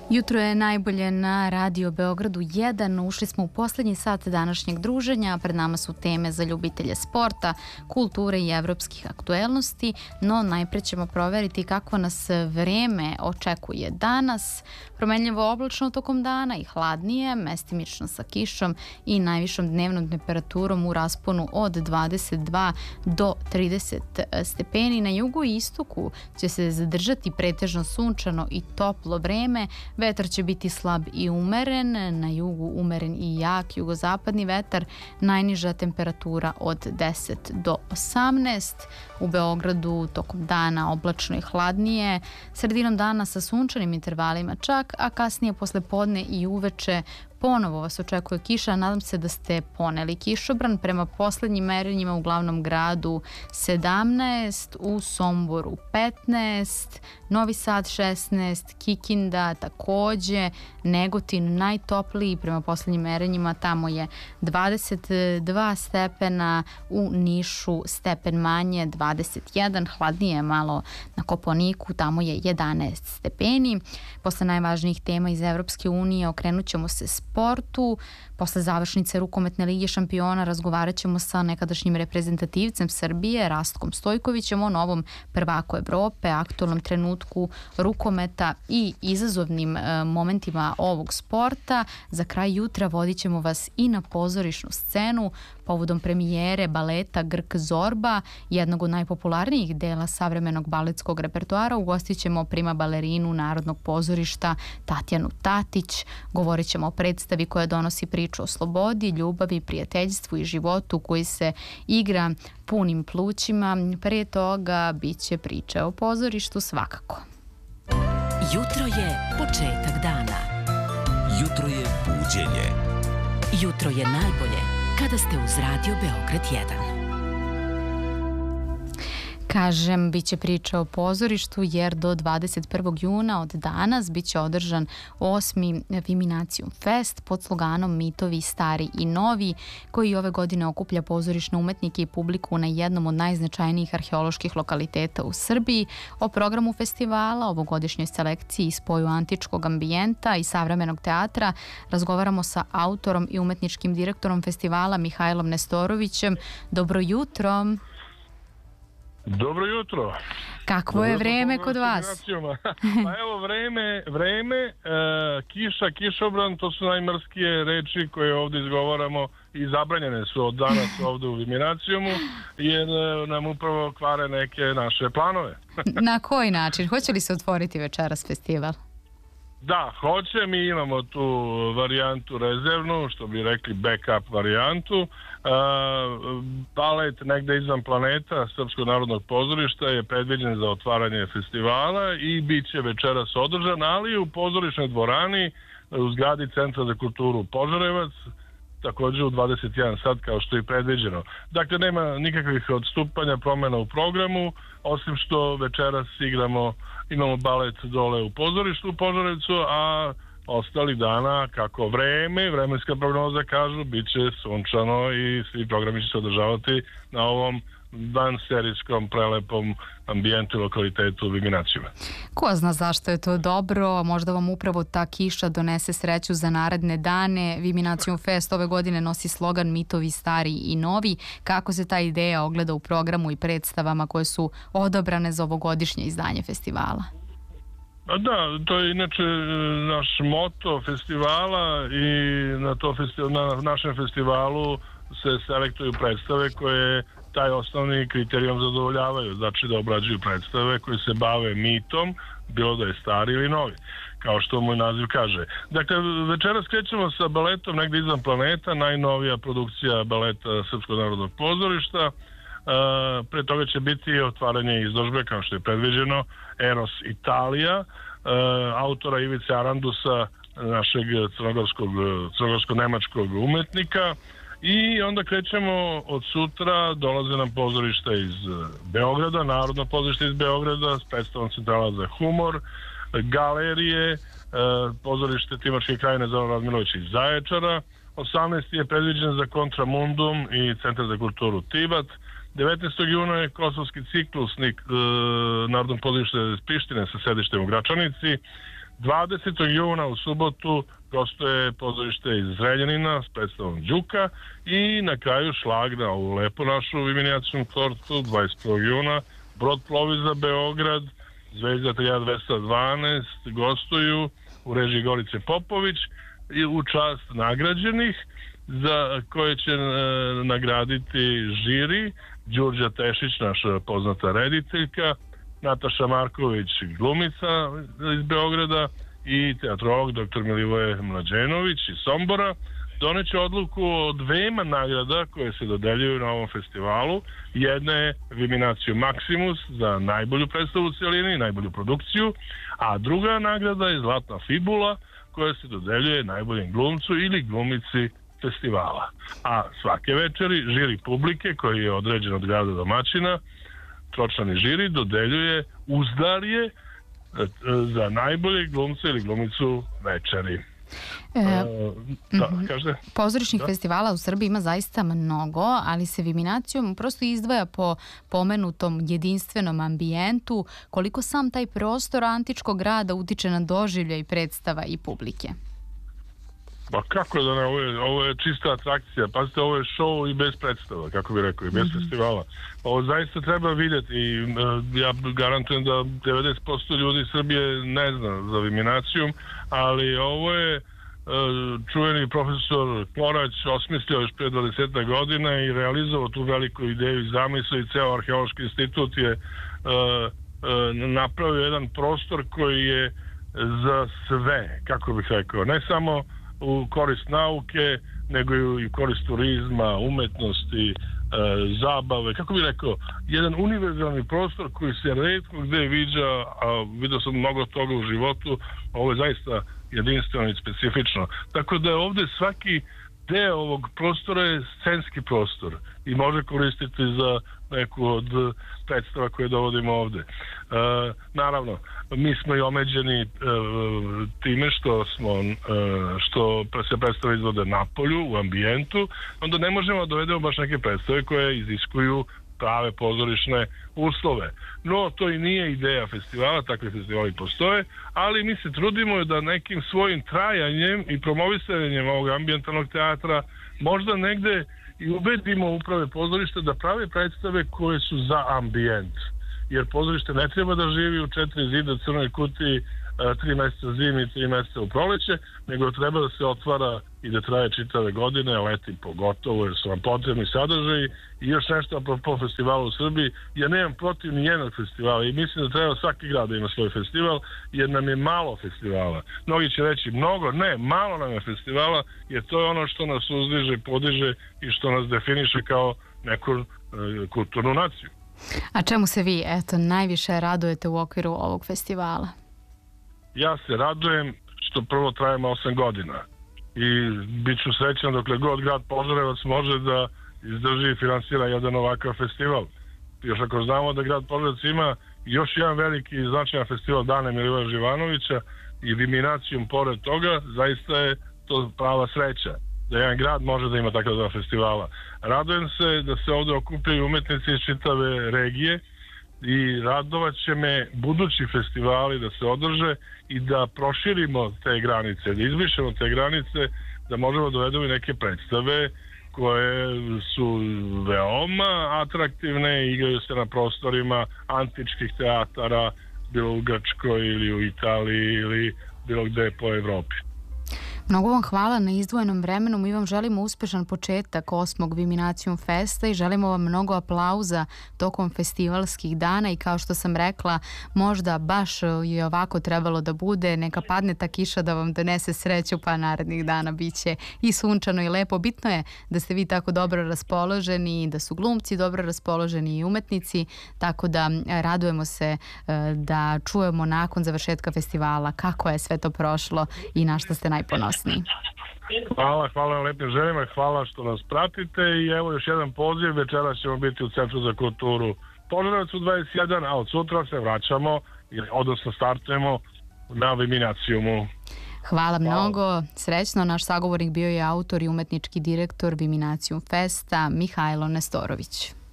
Jutro je najbolje na Radio Beogradu 1. Ušli smo u posljednji sat današnjeg druženja. Pred nama su teme za ljubitelje sporta, kulture i evropskih aktuelnosti, no najpre ćemo proveriti kako nas vreme očekuje danas. Promenljivo oblačno tokom dana i hladnije, mestimično sa kišom i najvišom dnevnom temperaturom u rasponu od 22 do 30 stepeni. Na jugu i istoku će se zadržati pretežno sunčano i toplo vreme. Vetar će biti slab i umeren, na jugu umeren i jak jugozapadni vetar, najniža temperatura od 10 do 18. U Beogradu tokom dana oblačno i hladnije, sredinom dana sa sunčanim intervalima čak, a kasnije posle podne i uveče ponovo vas očekuje kiša. Nadam se da ste poneli kišobran. Prema poslednjim merenjima u glavnom gradu 17, u Somboru 15, Novi Sad 16, Kikinda takođe, Negotin najtopliji prema poslednjim merenjima, tamo je 22 stepena, u Nišu stepen manje 21, hladnije malo na Kopaoniku, tamo je 11 stepeni. Posle najvažnijih tema iz Evropske unije okrenut ćemo se sportu. Posle završnice rukometne lige šampiona razgovarat ćemo sa nekadašnjim reprezentativcem Srbije, Rastkom Stojkovićem, o novom prvaku Evrope, aktualnom trenutku rukometa i izazovnim momentima ovog sporta. Za kraj jutra vodit ćemo vas i na pozorišnu scenu povodom premijere baleta Grk Zorba, jednog od najpopularnijih dela savremenog baletskog repertoara. Ugostit ćemo prima balerinu Narodnog pozorišta Tatjanu Tatić. Govorit ćemo o predstavi koja donosi priču o slobodi, ljubavi, prijateljstvu i životu koji se igra punim plućima. Prije toga bit će priče o pozorištu svakako. Jutro je početak dana. Jutro je buđenje. Jutro je najbolje kada ste uz Radio Beograd 1. Kažem, bit će priča o pozorištu jer do 21. juna od danas bit će održan 8. Viminacijum Fest pod sloganom Mitovi stari i novi, koji ove godine okuplja pozorišne umetnike i publiku na jednom od najznačajnijih arheoloških lokaliteta u Srbiji. O programu festivala, ovogodišnjoj selekciji i spoju antičkog ambijenta i savremenog teatra razgovaramo sa autorom i umetničkim direktorom festivala Mihajlom Nestorovićem. Dobro jutro. Dobro jutro. Kakvo je vreme kod vas? Pa evo vreme, kiša, kišobran, to su najmrskije reči koje ovdje izgovaramo i zabranjene su od danas ovdje u Viminacijumu, jer nam upravo kvare neke naše planove. Na koji način? Hoće li se otvoriti večeras festival? Da, hoće. Mi imamo tu varijantu rezervnu, što bi rekli backup varijantu. Balet Negde izvan planeta Srpskog narodnog pozorišta je predviđen za otvaranje festivala i bit će večeras održan, ali u pozorišnoj dvorani u zgradi Centra za kulturu Požarevac, također u 21 sat kao što je predviđeno. Dakle, nema nikakvih odstupanja, promjena u programu, osim što večeras imamo balet dole u pozorištu u Požarevcu, a ostalih dana, kako vremenska prognoza kažu, bit će sunčano i svi programi će se održavati na ovom vanserijskom prelepom ambijentu i lokalitetu Viminacijuma. Ko zna zašto je to dobro, možda vam upravo ta kiša donese sreću za naredne dane. Viminacijum Fest ove godine nosi slogan Mitovi stari i novi. Kako se ta ideja ogleda u programu i predstavama koje su odabrane za ovogodišnje izdanje festivala? Da, to je inače naš moto festivala i na našem festivalu se selektuju predstave koje taj osnovni kriterijum zadovoljavaju, znači da obrađuju predstave koje se bave mitom, bilo da je stari ili novi, kao što moj naziv kaže. Dakle, večeras krećemo sa baletom Negde izvan planeta, najnovija produkcija baleta Srpskog narodnog pozorišta. Pre toga će biti otvaranje izložbe, kao što je predviđeno, Eros Italija, autora Ivice Arandusa, našeg crnogorsko-nemačkog umetnika. I onda krećemo od sutra, dolaze nam pozorišta iz Beograda, Narodno pozorište iz Beograda, s predstavom Centrala za humor, galerije, pozorište Timočke krajine Zoran Radmilović iz Zaječara, 18. je predviđen za Kontramundum i Centar za kulturu Tibat, 19. juna je Kosovski ciklus Narodnog pozorišta iz Prištine sa sedištem u Gračanici, 20. juna u subotu gostuje pozorište iz Zrenjanina s predstavom Đuka i na kraju šlag na ovu lepu našu Viminijacijsku tortu 21. juna Brod plovi za Beograd, Zvezda 1212 gostuju u režiji Gorice Popović i u čast nagrađenih za koje će nagraditi žiri Đurđa Tešić, naša poznata rediteljka, Nataša Marković, glumica iz Beograda i teatrolog dr. Milivoje Mlađenović iz Sombora. Doneće odluku o dvema nagrada koje se dodeljuju na ovom festivalu. Jedna je Viminaciju Maximus za najbolju predstavu u cijelini, najbolju produkciju, a druga nagrada je Zlatna fibula koja se dodeljuje najboljem glumcu ili glumici festivala. A svake večeri žiri publike koji je određen od grada domaćina, tročlani žiri dodeljuje uzdarje za najbolje glumce ili glumicu večeri. Pozorišnih festivala u Srbiji ima zaista mnogo, ali se Viminacijom prosto izdvaja po pomenutom jedinstvenom ambijentu. Koliko sam taj prostor antičkog grada utiče na doživljaj predstava i publike? Pa kako da ne, ovo je čista atrakcija. Pazite, ovo je show i bez predstava, kako bih rekao, i bez festivala. Ovo zaista treba vidjeti i ja garantujem da 90% ljudi Srbije ne zna za Viminacijum, ali ovo je čuveni profesor Korać osmislio još prije 20 godina i realizovao tu veliku ideju i zamisao i ceo Arheološki institut je napravio jedan prostor koji je za sve, kako bih rekao, ne samo u korist nauke, nego i u korist turizma, umetnosti, zabave, kako bih rekao, jedan univerzalni prostor koji se retko gde viđa, a vidio sam mnogo toga u životu, ovo je zaista jedinstveno i specifično. Tako da ovde svaki deo ovog prostora je scenski prostor i može koristiti za neku od predstava koje dovodimo ovde. Naravno, mi smo i omeđeni time što se predstave izvode na polju, u ambijentu, onda ne možemo da dovedemo baš neke predstave koje iziskuju prave pozorišne uslove. No, to i nije ideja festivala, takvi festivali postoje, ali mi se trudimo da nekim svojim trajanjem i promovisanjem ovog ambijentalnog teatra možda negde i ubedimo uprave pozorišta da prave predstave koje su za ambijent. Jer pozorište ne treba da živi u 4 zida crnoj kutiji 3 meseca zimi i 3 meseca u proleće, nego treba da se otvara i da traje čitave godine, leti pogotovo, jer su vam potrebni sadržaji. I još nešto apropo festivala u Srbiji, ja nemam protiv ni jednog festivala i mislim da treba svaki grad da ima svoj festival, jer nam je malo festivala. Mnogi će reći mnogo, ne, malo nam je festivala, jer to je ono što nas uzdiže, podiže i što nas definiše kao neku kulturnu naciju. A čemu se vi, najviše radujete u okviru ovog festivala? Ja se radujem što prvo trajemo 8 godina i bit ću srećan dokle god grad Požarevac može da izdrži i finansira jedan ovakav festival. Još ako znamo da grad Požarevac ima još jedan veliki i značajan festival Dane Milivoja Živanovića i Viminacijum pored toga, zaista je to prava sreća da jedan grad može da ima takav dva festivala. Radujem se da se ovde okupljaju umetnici iz čitave regije i radovat će me budući festivali da se održe i da proširimo te granice, da izbrišemo te granice, da možemo dovedemo i neke predstave koje su veoma atraktivne i igraju se na prostorima antičkih teatara, bilo u Grčkoj ili u Italiji ili bilo gde po Evropi. Mnogo vam hvala na izdvojenom vremenu. Mi vam želimo uspešan početak 8. Viminacijum festa i želimo vam mnogo aplauza tokom festivalskih dana i kao što sam rekla, možda baš je ovako trebalo da bude, neka padne ta kiša da vam donese sreću, pa narednih dana bit će i sunčano i lepo. Bitno je da ste vi tako dobro raspoloženi, da su glumci dobro raspoloženi i umetnici, tako da radujemo se da čujemo nakon završetka festivala kako je sve to prošlo i na što ste najponosniji. Hvala na lepim željama, hvala što nas pratite i evo još jedan poziv, večeras ćemo biti u Centru za kulturu Požarevac u 21, a od sutra se vraćamo, odnosno startujemo na Viminacijumu. Hvala mnogo, srećno. Naš sagovornik bio je autor i umetnički direktor Viminacijum festa Mihajlo Nestorović.